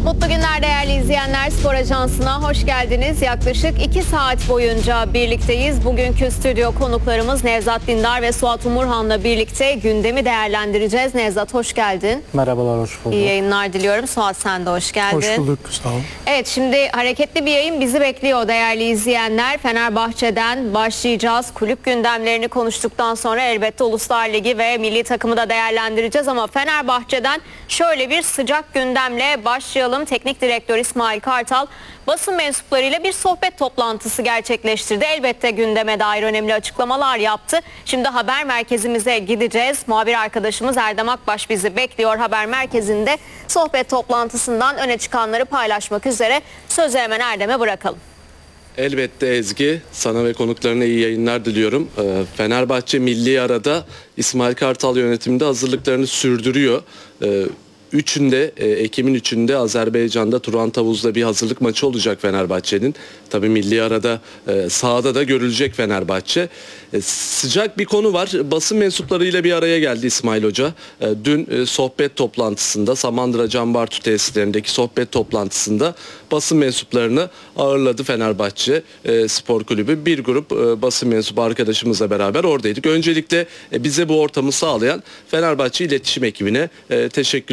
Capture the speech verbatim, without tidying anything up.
Mutlu günler değerli izleyenler. Spor Ajansı'na hoş geldiniz. Yaklaşık iki saat boyunca birlikteyiz. Bugünkü stüdyo konuklarımız Nevzat Dindar ve Suat Umurhan'la birlikte gündemi değerlendireceğiz. Nevzat hoş geldin. Merhabalar, hoş bulduk. İyi yayınlar diliyorum. Suat sen de hoş geldin. Hoş bulduk, sağ olun. Evet, şimdi hareketli bir yayın bizi bekliyor değerli izleyenler. Fenerbahçe'den başlayacağız. Kulüp gündemlerini konuştuktan sonra elbette Uluslar Ligi ve milli takımı da değerlendireceğiz. Ama Fenerbahçe'den şöyle bir sıcak gündemle başlayalım. Teknik direktör İsmail Kartal basın mensuplarıyla bir sohbet toplantısı gerçekleştirdi. Elbette gündeme dair önemli açıklamalar yaptı. Şimdi haber merkezimize gideceğiz. Muhabir arkadaşımız Erdem Akbaş bizi bekliyor haber merkezinde. Sohbet toplantısından öne çıkanları paylaşmak üzere sözü hemen Erdem'e bırakalım. Elbette Ezgi, sana ve konuklarına iyi yayınlar diliyorum. Fenerbahçe milli arada İsmail Kartal yönetiminde hazırlıklarını sürdürüyor. Üçünde, Ekim'in üçünde Azerbaycan'da Turan Tavuz'da bir hazırlık maçı olacak Fenerbahçe'nin. Tabii milli arada sahada da görülecek Fenerbahçe. Sıcak bir konu var. Basın mensuplarıyla bir araya geldi İsmail Hoca. Dün sohbet toplantısında Samandıra Can Bartu tesislerindeki sohbet toplantısında basın mensuplarını ağırladı Fenerbahçe Spor Kulübü. Bir grup basın mensubu arkadaşımızla beraber oradaydık. Öncelikle bize bu ortamı sağlayan Fenerbahçe İletişim Ekibi'ne teşekkür